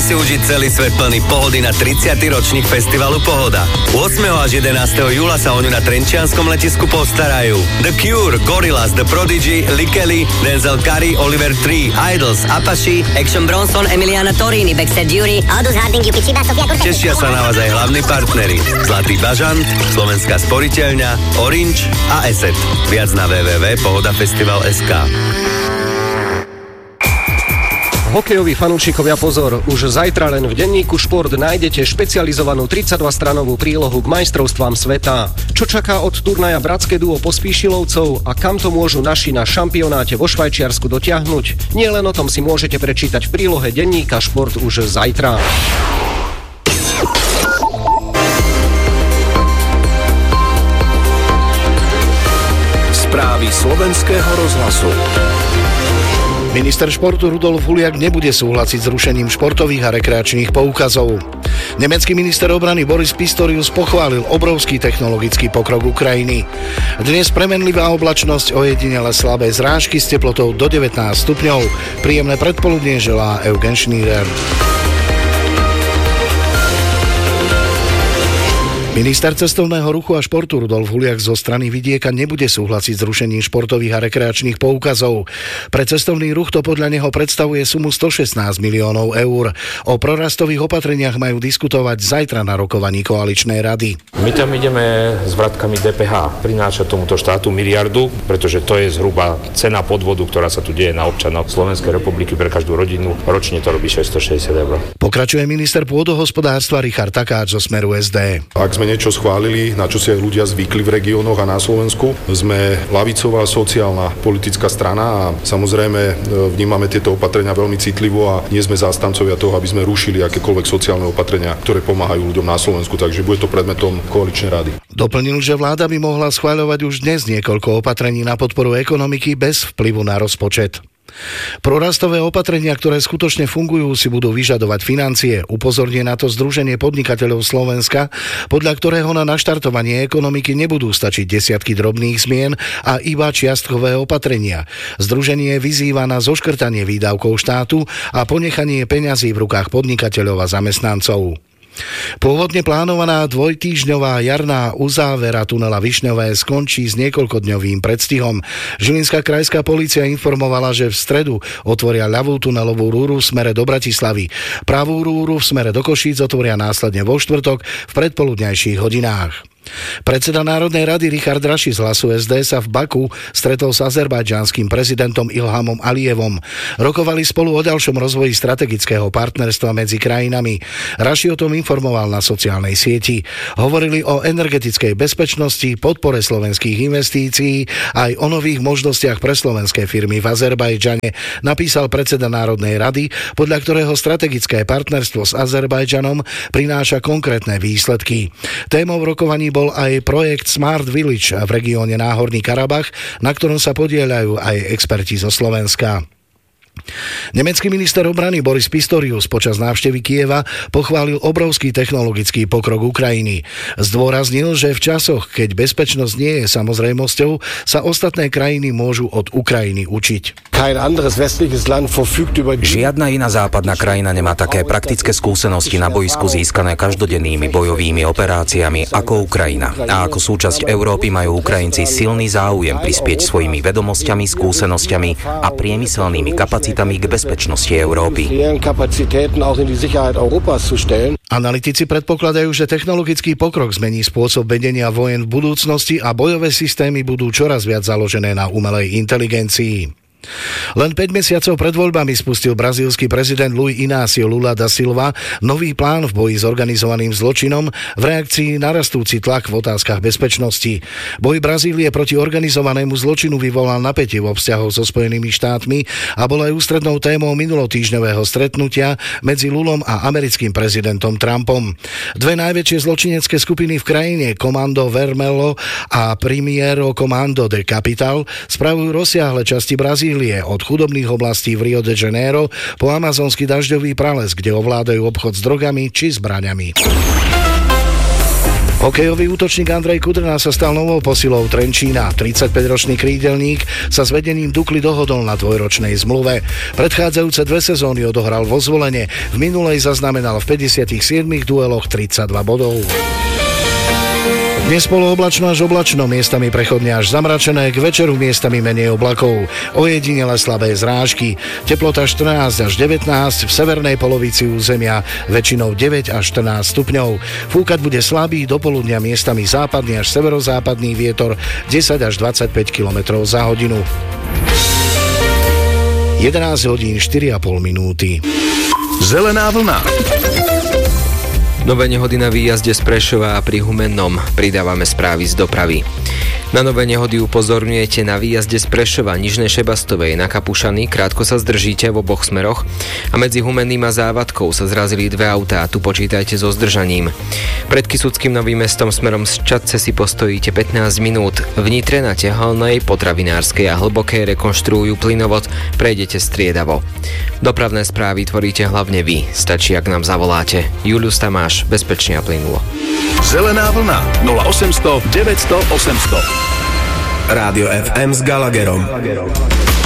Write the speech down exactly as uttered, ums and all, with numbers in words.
si užiť celý svet plný pohody na tridsiaty ročník festivalu Pohoda. ôsmeho až jedenásteho júla sa o ňu na trenčianskom letisku postarajú The Cure, Gorillaz, The Prodigy, Lee Kelly, Denzel Curry, Oliver Tree, Idols, Apache, Action Bronson, Emiliana Torini, Baxter Dury, Aldous Harding, Yuki Chiba, Sofia Kurta. Tešia sa na vás aj hlavní partneri Zlatý bažant, Slovenská sporiteľňa, Orange a Asset. Viac na w w w bodka pohoda festival bodka es ká. Hokejoví fanúšikovia pozor, už zajtra len v denníku Šport nájdete špecializovanú tridsaťdvastranovú prílohu k majstrovstvám sveta. Čo čaká od turnaja bratské duo Pospíšilovcov a kam to môžu naši na šampionáte vo Švajčiarsku dotiahnuť? Nie len o tom si môžete prečítať v prílohe denníka Šport už zajtra. Správy slovenského rozhlasu. Minister športu Rudolf Huliak nebude súhlasiť s rušením športových a rekreačných poukazov. Nemecký minister obrany Boris Pistorius pochválil obrovský technologický pokrok Ukrajiny. Dnes premenlivá oblačnosť, ojedinele slabé zrážky s teplotou do devätnásť stupňov. Príjemné predpoludnie želá Eugen Schneider. Minister cestovného ruchu a športu Rudolf Huliak zo strany Vidieka nebude súhlasiť s rušením športových a rekreačných poukazov. Pre cestovný ruch to podľa neho predstavuje sumu stošestnásť miliónov eur. O prorastových opatreniach majú diskutovať zajtra na rokovaní koaličnej rady. My tam ideme s vratkami dé pé há. Prináša tomuto štátu miliardu, pretože to je zhruba cena podvodu, ktorá sa tu deje na občanov Slovenskej republiky pre každú rodinu. Ročne to robí šesťstošesťdesiat eur. Pokračuje minister pôdohospodárstva Richard Takáč zo Smeru es dé. Ak sme niečo schválili, na čo si aj ľudia zvykli v regiónoch a na Slovensku, sme ľavicová sociálna politická strana a samozrejme vnímame tieto opatrenia veľmi citlivo a nie sme zástancovia toho, aby sme rušili akékoľvek sociálne opatrenia, ktoré pomáhajú ľuďom na Slovensku, takže bude to predmetom koaličnej rady. Doplnil, že vláda by mohla schvaľovať už dnes niekoľko opatrení na podporu ekonomiky bez vplyvu na rozpočet. Prorastové opatrenia, ktoré skutočne fungujú, si budú vyžadovať financie. Upozornie na to Združenie podnikateľov Slovenska, podľa ktorého na naštartovanie ekonomiky nebudú stačiť desiatky drobných zmien a iba čiastkové opatrenia. Združenie vyzýva na zoškrtanie výdavkov štátu a ponechanie peňazí v rukách podnikateľov a zamestnancov. Pôvodne plánovaná dvojtýždňová jarná uzávera tunela Višňové skončí s niekoľkodňovým predstihom. Žilinská krajská polícia informovala, že v stredu otvoria ľavú tunelovú rúru v smere do Bratislavy. Pravú rúru v smere do Košíc otvoria následne vo štvrtok v predpoludňajších hodinách. Predseda Národnej rady Richard Raši z Hlasu es dé sa v Baku stretol s azerbajdžanským prezidentom Ilhamom Alijevom. Rokovali spolu o ďalšom rozvoji strategického partnerstva medzi krajinami. Raši o tom informoval na sociálnej sieti. Hovorili o energetickej bezpečnosti, podpore slovenských investícií aj o nových možnostiach pre slovenské firmy v Azerbajdžane, napísal predseda Národnej rady, podľa ktorého strategické partnerstvo s Azerbajdžanom prináša konkrétne výsledky. Témou rokovaní bol aj projekt Smart Village v regióne Náhorný Karabach, na ktorom sa podieľajú aj experti zo Slovenska. Nemecký minister obrany Boris Pistorius počas návštevy Kyjeva pochválil obrovský technologický pokrok Ukrajiny. Zdôraznil, že v časoch, keď bezpečnosť nie je samozrejmosťou, sa ostatné krajiny môžu od Ukrajiny učiť. Žiadna iná západná krajina nemá také praktické skúsenosti na boisku získané každodennými bojovými operáciami ako Ukrajina. A ako súčasť Európy majú Ukrajinci silný záujem prispieť svojimi vedomosťami, skúsenosťami a priemyselnými kapacitami k bezpečnosti Európy. Analytici predpokladajú, že technologický pokrok zmení spôsob vedenia vojen v budúcnosti a bojové systémy budú čoraz viac založené na umelej inteligencii. Len päť mesiacov pred voľbami spustil brazílsky prezident Luiz Inácio Lula da Silva nový plán v boji s organizovaným zločinom v reakcii na rastúci tlak v otázkach bezpečnosti. Boj Brazílie proti organizovanému zločinu vyvolal napätie vo vzťahoch so Spojenými štátmi a bol aj ústrednou témou minulotýždňového stretnutia medzi Lulom a americkým prezidentom Trumpom. Dve najväčšie zločinecké skupiny v krajine, Comando Vermelho a Primiero Comando de Capital, spravujú rozsiahle časti Brazílie od chudobných oblastí v Rio de Janeiro po amazonský dažďový prales, kde ovládajú obchod s drogami či zbraňami. Hokejový útočník Andrej Kudrna sa stal novou posilou Trenčína. tridsaťpäťročný krídelník sa s vedením Dukly dohodol na dvojročnej zmluve. Predchádzajúce dve sezóny odohral vo Zvolene. V minulej zaznamenal v päťdesiatich siedmich dueloch tridsaťdva bodov. Dnes polooblačno až oblačno, miestami prechodne až zamračené, k večeru miestami menej oblakov. Ojedinele slabé zrážky. Teplota štrnásť až devätnásť, v severnej polovici územia väčšinou deväť až štrnásť stupňov. Fúkať bude slabý, dopoludnia miestami západný až severozápadný vietor desať až dvadsaťpäť kilometrov za hodinu. jedenásť hodín štyri a pol minúty. Zelená vlna. Nové nehody na výjazde z Prešova a pri Humennom. Pridávame správy z dopravy. Na nové nehody upozorňujete na výjazde z Prešova, Nižnej Šebastovej na Kapušany, krátko sa zdržíte v oboch smeroch a medzi Humenným a Závadkou sa zrazili dve autá, tu počítajte so zdržaním. Pred Kysuckým Novým Mestom smerom z Čadce si postojíte pätnásť minút. V Nitre na Tehelnej, Potravinárskej a Hlbokej rekonštruujú plynovod, prejdete striedavo. Dopravné správy tvoríte hlavne vy, stačí, ak nám zavoláte. Julius Tamáš, bezpečne a plynulo. Zelená vlna nula osemsto deväťsto osemsto. Rádio ef em s Gallagherom.